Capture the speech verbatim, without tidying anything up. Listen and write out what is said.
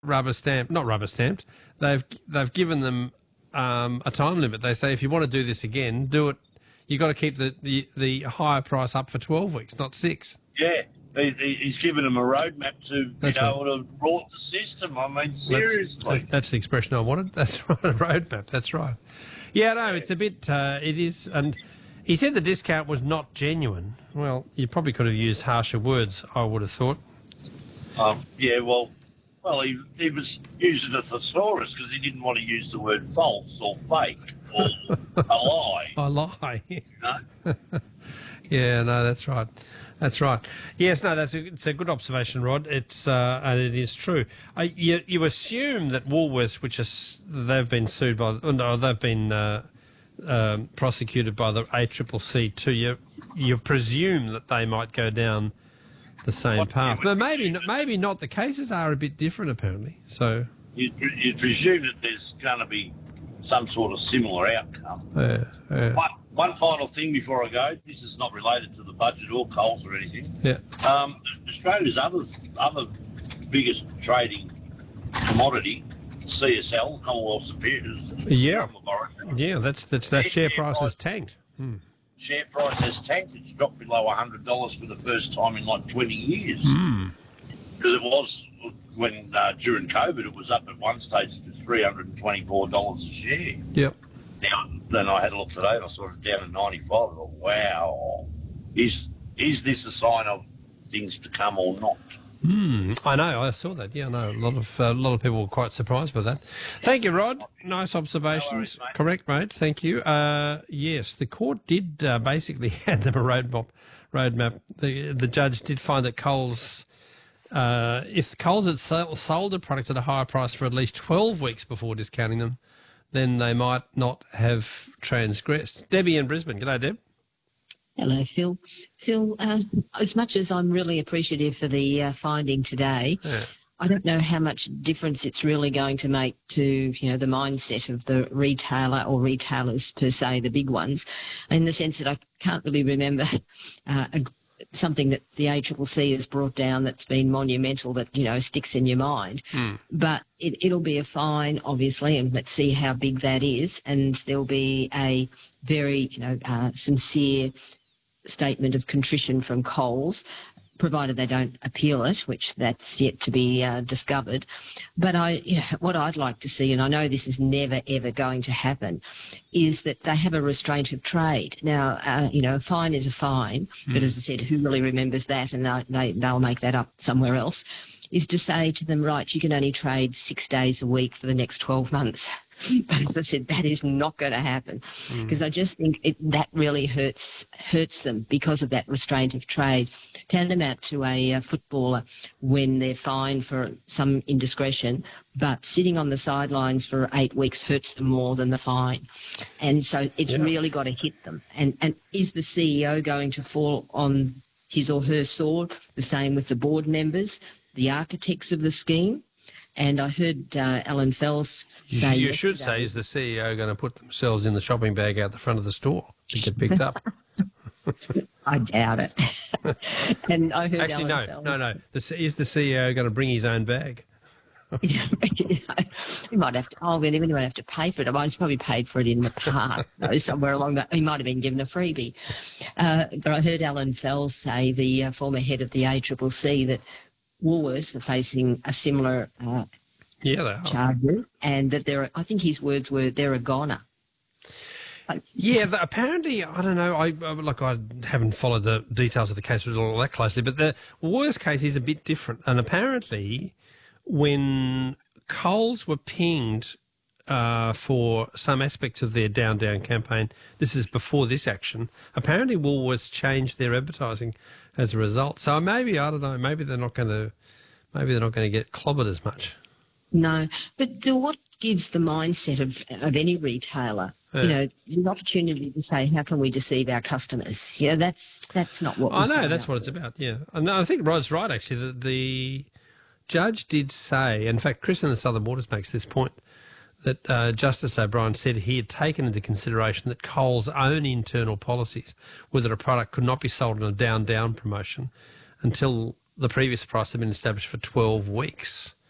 rubber stamped, not rubber stamped. They've they've given them um, a time limit. They say if you want to do this again, do it. You've got to keep the, the, the higher price up for twelve weeks, not six. Yeah, he, he, he's given them a roadmap to That's be able right. to rot the system. I mean, seriously. That's, that's the expression I wanted. That's right, a roadmap. That's right. Yeah, no, it's a bit, uh, it is, and he said the discount was not genuine. Well, you probably could have used harsher words, I would have thought. Um, yeah, well, well, he, he was using a thesaurus because he didn't want to use the word false or fake or a lie. A lie. You know? Yeah, no, that's right. That's right. Yes, no, that's a, it's a good observation, Rod. It's uh, and it is true. Uh, you you assume that Woolworths, which is they've been sued by, no, they've been uh, um, prosecuted by the A C C C too. You you presume that they might go down the same What, path. you But would maybe presume maybe not. The cases are a bit different, apparently. So You'd, you'd presume that there's going to be some sort of similar outcome. yeah, yeah, One, one final thing before I go. This is not related to the budget or Coles or anything. yeah. Um, Australia's other other biggest trading commodity, C S L, Commonwealth Superiors. Yeah. Laboratory. Yeah, that's that's that share price has tanked. Hmm. Share price has tanked. It's dropped below one hundred dollars for the first time in like twenty years. Hmm. Because it was, when uh, during COVID, it was up at one stage to three hundred twenty-four dollars a share. Yep. Now, then I had a look today and I saw it down to ninety-five. I thought, wow, is is this a sign of things to come or not? Hmm. I know. I saw that. Yeah, I know. A lot of uh, a lot of people were quite surprised by that. Thank you, Rod. Nice observations. No worries, mate. Correct, mate. Thank you. Uh, yes, the court did uh, basically hand them a roadmap. Roadmap. The the judge did find that Coles. Uh, if Coles had sold, sold the products at a higher price for at least twelve weeks before discounting them, then they might not have transgressed. Debbie in Brisbane. G'day, Deb. Hello, Phil. Phil, uh, as much as I'm really appreciative for the uh, finding today, Yeah. I don't know how much difference it's really going to make to, you know, the mindset of the retailer or retailers per se, the big ones, in the sense that I can't really remember uh, a something that the A C C C has brought down that's been monumental that, you know, sticks in your mind. Mm. But it, it'll be a fine, obviously, and let's see how big that is. And there'll be a very, you know, uh, sincere statement of contrition from Coles, provided they don't appeal it, which that's yet to be uh, discovered. But I, you know, what I'd like to see, and I know this is never, ever going to happen, is that they have a restraint of trade. Now, uh, you know, a fine is a fine, mm. but as I said, who really remembers that, and they, they, they'll make that up somewhere else, is to say to them, right, you can only trade six days a week for the next twelve months. As I said, that is not going to happen, because mm. I just think it, that really hurts hurts them because of that restraint of trade. Tantamount to a, a footballer when they're fined for some indiscretion, but sitting on the sidelines for eight weeks hurts them more than the fine. And so it's yeah. really got to hit them. And, and is the C E O going to fall on his or her sword? The same with the board members, the architects of the scheme. And I heard uh, Alan Fells say You, you should say, is the C E O going to put themselves in the shopping bag out the front of the store to get picked up? I doubt it. And I heard Actually, Alan no, Fells. no, no. The, is the C E O going to bring his own bag? You know, he might have to. Oh, we didn't even have to pay for it. I he's probably paid for it in the past, though, somewhere along that. He might have been given a freebie. Uh, but I heard Alan Fells say, the uh, former head of the A C C C, that Woolworths are facing a similar uh, yeah, they are. charges, and that they're. I think his words were, "They're a goner." Yeah, the, apparently, I don't know, I like I haven't followed the details of the case all that closely, but the Woolworths case is a bit different. And apparently, when Coles were pinged uh, for some aspects of their Down Down campaign, this is before this action, apparently Woolworths changed their advertising as a result. So maybe, I don't know, maybe they're not going to, maybe they're not going to get clobbered as much. No, but the, what gives the mindset of, of any retailer, yeah. you know, the opportunity to say, how can we deceive our customers? Yeah, that's that's not what. I know that's what it's about. Yeah, and I think Rod's right. Actually, the, the judge did say, in fact, Chris in the Southern Waters makes this point, that uh, Justice O'Brien said he had taken into consideration that Coles' own internal policies were that a product could not be sold on a down down promotion until the previous price had been established for twelve weeks.